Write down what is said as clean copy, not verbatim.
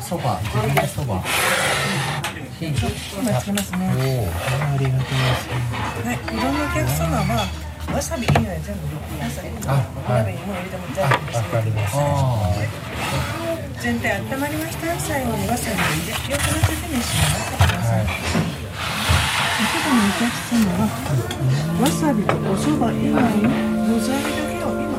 そば、自分でそば。 今つけますね。 おお、ありがとうございます。 はい、いろんなお客様はわさび以外は全部ください。鍋にも入れても全部です。 わかりました。 全体温まりましたら最後にわさびを入れてよく混ぜて召し上がってください。おそばのお客様はわさびとおそば以外の具材だけを今